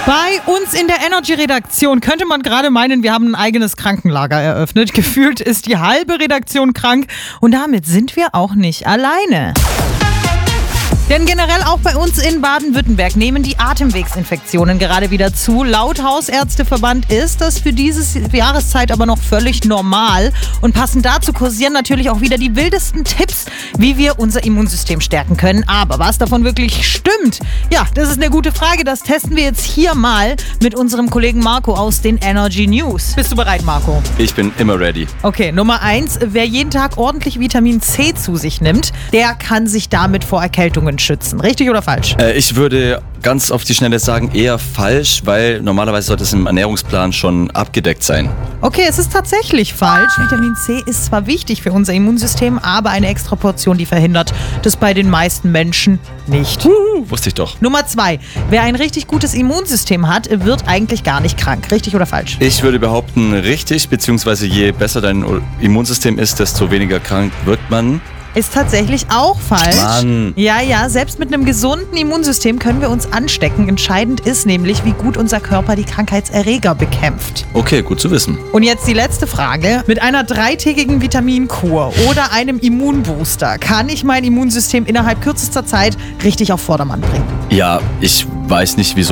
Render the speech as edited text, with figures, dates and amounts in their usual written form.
Bei uns in der Energy-Redaktion könnte man gerade meinen, wir haben ein eigenes Krankenlager eröffnet. Gefühlt ist die halbe Redaktion krank und damit sind wir auch nicht alleine. Denn generell auch bei uns in Baden-Württemberg nehmen die Atemwegsinfektionen gerade wieder zu. Laut Hausärzteverband ist das für diese Jahreszeit aber noch völlig normal. Und passend dazu kursieren natürlich auch wieder die wildesten Tipps, wie wir unser Immunsystem stärken können. Aber was davon wirklich stimmt, ja, das ist eine gute Frage. Das testen wir jetzt hier mal mit unserem Kollegen Marco aus den Energy News. Bist du bereit, Marco? Ich bin immer ready. Okay, Nummer 1. Wer jeden Tag ordentlich Vitamin C zu sich nimmt, der kann sich damit vor Erkältungen schützen. Richtig oder falsch? Ich würde ganz auf die Schnelle sagen, eher falsch, weil normalerweise sollte es im Ernährungsplan schon abgedeckt sein. Okay, es ist tatsächlich falsch. Vitamin C ist zwar wichtig für unser Immunsystem, aber eine extra Portion, die verhindert das bei den meisten Menschen nicht. Wusste ich doch. Nummer 2. Wer ein richtig gutes Immunsystem hat, wird eigentlich gar nicht krank. Richtig oder falsch? Ich würde behaupten, richtig, beziehungsweise je besser dein Immunsystem ist, desto weniger krank wird man. Ist tatsächlich auch falsch. Mann. Ja, selbst mit einem gesunden Immunsystem können wir uns anstecken. Entscheidend ist nämlich, wie gut unser Körper die Krankheitserreger bekämpft. Okay, gut zu wissen. Und jetzt die letzte Frage. Mit einer 3-tägigen Vitaminkur oder einem Immunbooster kann ich mein Immunsystem innerhalb kürzester Zeit richtig auf Vordermann bringen. Ja, ich weiß nicht, wieso